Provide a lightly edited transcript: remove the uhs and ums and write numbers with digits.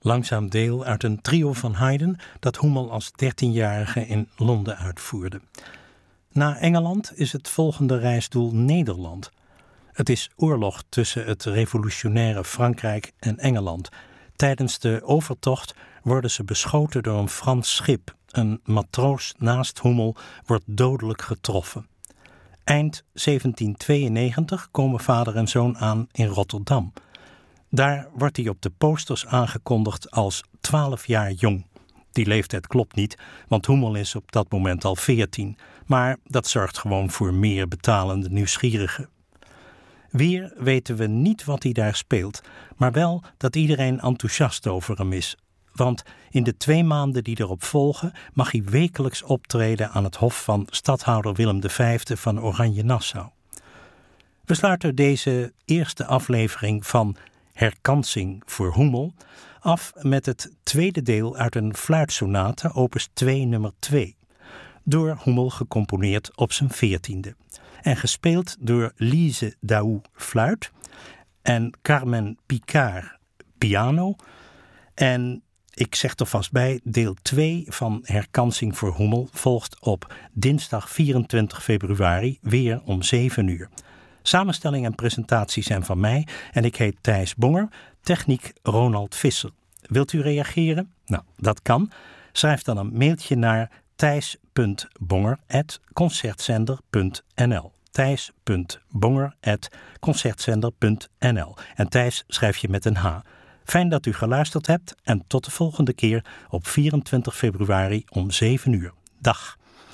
langzaam deel uit een trio van Haydn dat Hummel als 13-jarige in Londen uitvoerde. Na Engeland is het volgende reisdoel Nederland. Het is oorlog tussen het revolutionaire Frankrijk en Engeland. Tijdens de overtocht worden ze beschoten door een Frans schip. Een matroos naast Hummel wordt dodelijk getroffen. Eind 1792 komen vader en zoon aan in Rotterdam. Daar wordt hij op de posters aangekondigd als 12 jaar jong. Die leeftijd klopt niet, want Hummel is op dat moment al 14. Maar dat zorgt gewoon voor meer betalende nieuwsgierigen. Weer weten we niet wat hij daar speelt, maar wel dat iedereen enthousiast over hem is. Want in de 2 maanden die erop volgen mag hij wekelijks optreden aan het hof van stadhouder Willem V van Oranje-Nassau. We sluiten deze eerste aflevering van Herkansing voor Hummel af met het tweede deel uit een fluitsonate, opus 2 nummer 2. Door Hummel gecomponeerd op zijn 14e. En gespeeld door Lise Daou fluit en Carmen Picard piano. En ik zeg er vast bij, deel 2 van Herkansing voor Hummel volgt op dinsdag 24 februari weer om 7 uur. Samenstelling en presentatie zijn van mij en ik heet Thijs Bonger, techniek Ronald Visser. Wilt u reageren? Nou, dat kan. Schrijf dan een mailtje naar thijs.bonger@concertzender.nl thijs.bonger@concertzender.nl En Thijs schrijf je met een H. Fijn dat u geluisterd hebt en tot de volgende keer op 24 februari om 7 uur. Dag.